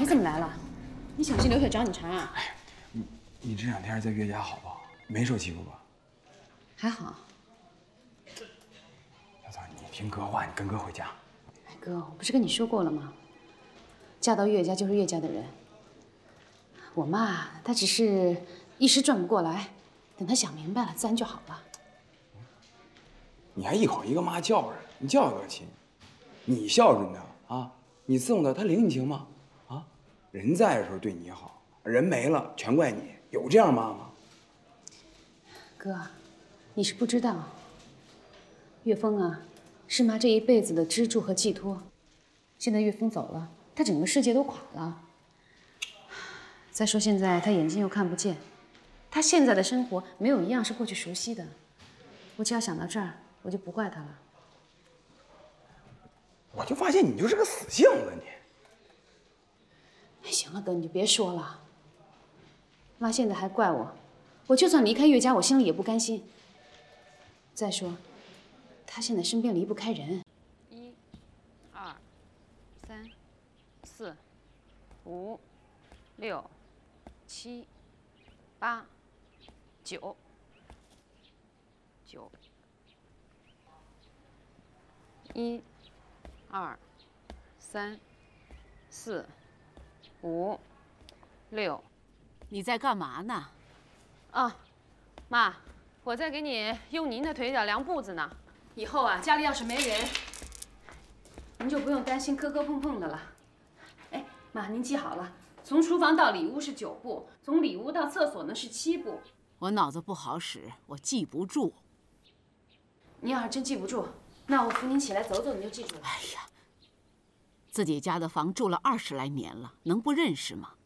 怎么来了？你小心刘雪找你茬啊！ 哎，你这2天在岳家好不好？没受欺负吧？ 还好。 小草，你听哥话，你跟哥回家。 哎，哥，我不是跟你说过了吗？嫁到岳家就是岳家的人。我妈她只是一时转不过来，等她想明白了，自然就好了。 你还一口一个妈叫着，你叫个亲。你孝顺她啊，你伺候她，她领你情吗？啊，人在的时候对你好，人没了全怪你，有这样妈吗？ 哥，你是不知道，岳峰啊，是妈这一辈子的支柱和寄托。现在岳峰走了，他整个世界都垮了。再说现在他眼睛又看不见，他现在的生活没有一样是过去熟悉的。我只要想到这儿，我就不怪他了。 我就发现你就是个死性子，你。 哎，行了，哥，你就别说了。妈现在还怪我，我就算离开岳家，我心里也不甘心。再说，他现在身边离不开人。1、2、3、4、5、6、7、8、9、1、2、3、4、5、6。 你在干嘛呢？ 啊，妈，我在给你用您的腿脚量步子呢。以后啊，家里要是没人，您就不用担心磕磕碰碰的了。哎，妈，您记好了，从厨房到里屋是9步，从里屋到厕所呢是7步。 我脑子不好使，我记不住。 您要是真记不住，那我扶您起来走走，你就记住了。 哎呀，自己家的房住了20来年了，能不认识吗？